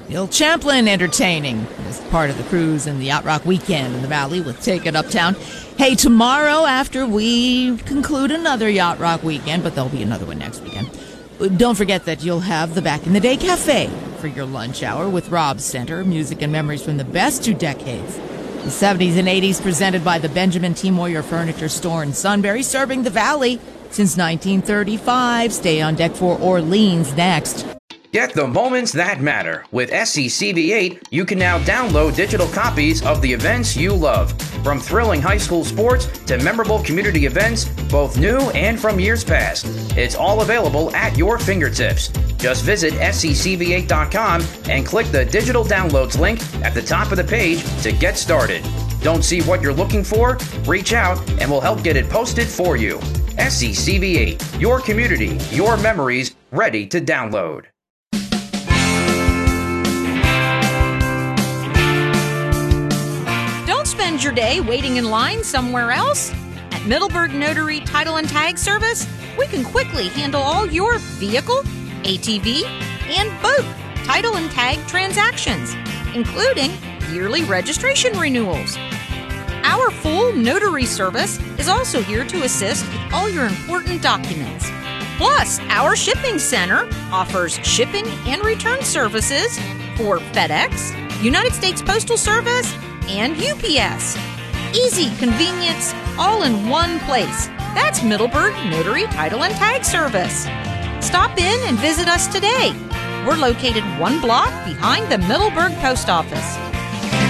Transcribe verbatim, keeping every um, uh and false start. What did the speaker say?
Bill Champlin entertaining as part of the cruise and the Yacht Rock weekend in the Valley with Take It Uptown. Hey, tomorrow after we conclude another Yacht Rock weekend, but there'll be another one next weekend, don't forget that you'll have the Back in the Day Cafe for your lunch hour with Rob Center, music and memories from the best two decades. The seventies and eighties presented by the Benjamin T. Moyer Furniture Store in Sunbury, serving the Valley since nineteen thirty-five. Stay on deck for Orleans next. Get the moments that matter. With S C C V eight, you can now download digital copies of the events you love. From thrilling high school sports to memorable community events, both new and from years past. It's all available at your fingertips. Just visit S C C V eight dot com and click the digital downloads link at the top of the page to get started. Don't see what you're looking for? Reach out and we'll help get it posted for you. S C C V eight, your community, your memories, ready to download. Spend your day waiting in line somewhere else? At Middleburg Notary Title and Tag Service, we can quickly handle all your vehicle, A T V, and boat title and tag transactions, including yearly registration renewals. Our full notary service is also here to assist with all your important documents. Plus, our shipping center offers shipping and return services for FedEx, United States Postal Service, and U P S. Easy convenience, all in one place. That's Middleburg Notary Title and Tag Service. Stop in and visit us today. We're located one block behind the Middleburg Post Office.